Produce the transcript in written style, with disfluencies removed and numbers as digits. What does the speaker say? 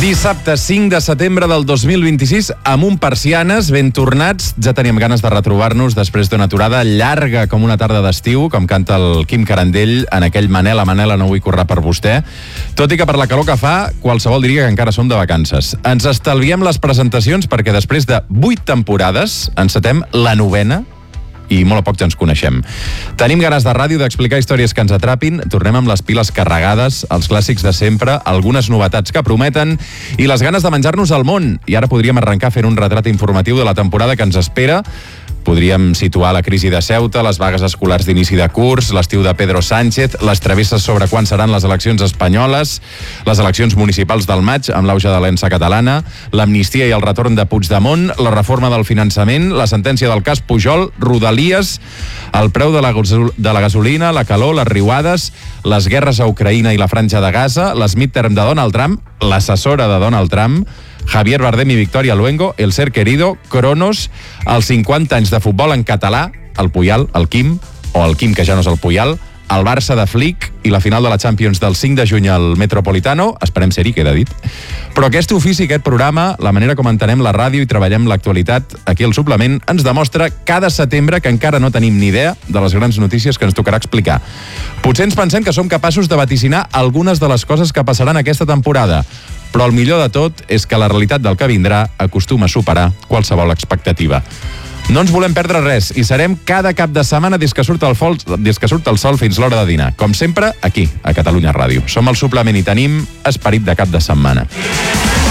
Dissabte 5 de setembre del 2026, Amunt Persianes, ben tornats. Ja teníem ganes de retrobar-nos després d'una aturada llarga com una tarda d'estiu, com canta el Quim Carandell en aquell Manela, Manela, no vull córrer per vostè. Tot i que per la calor que fa, qualsevol diria que encara som de vacances. Ens estalviem les presentacions perquè després de 8 temporades encetem la 9ª i molt a poc ja ens coneixem. Tenim ganes de ràdio, d'explicar històries que ens atrapin, tornem amb les piles carregades, els clàssics de sempre, algunes novetats que prometen i les ganes de menjar-nos el món. I ara podríem arrencar fent un retrat informatiu de la temporada que ens espera. Podríem situar la crisi de Ceuta, les vagues escolars d'inici de curs, l'estiu de Pedro Sánchez, les travesses sobre quan seran les eleccions espanyoles, les eleccions municipals del maig amb l'auge de l'ENSA catalana, l'amnistia i el retorn de Puigdemont, la reforma del finançament, la sentència del cas Pujol, Rodalies, el preu de la gasolina, la calor, les riuades, les guerres a Ucraïna i la franja de Gaza, les midterm de Donald Trump, l'assessora de Donald Trump, Javier Bardem i Victoria Luengo, El Ser Querido, Cronos, els 50 anys de futbol en català, el Puyal, el Quim, o el Quim, que ja no és el Puyal, el Barça de Flick i la final de la Champions del 5 de juny al Metropolitano. Esperem ser-hi, queda dit. Però aquest ofici, aquest programa, la manera com entenem la ràdio i treballem l'actualitat aquí al suplement, ens demostra cada setembre que encara no tenim ni idea de les grans notícies que ens tocarà explicar. Potser ens pensem que som capaços de vaticinar algunes de les coses que passaran aquesta temporada, però el millor de tot és que la realitat del que vindrà acostuma a superar qualsevol expectativa. No ens volem perdre res i serem cada cap de setmana des que surt el sol fins l'hora de dinar. Com sempre, aquí, a Catalunya Ràdio. Som el suplement i tenim esperit de cap de setmana.